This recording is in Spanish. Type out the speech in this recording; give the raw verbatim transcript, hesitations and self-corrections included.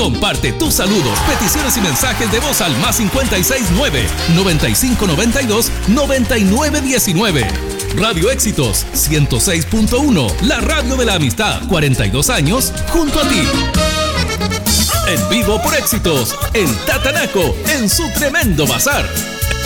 Comparte tus saludos, peticiones y mensajes de voz al más cincuenta y seis nueve, noventa y cinco noventa y dos, noventa y nueve diecinueve. Radio Éxitos ciento seis punto uno, la radio de la amistad, cuarenta y dos años junto a ti. En vivo por Éxitos, en Tatanaco, en su tremendo bazar.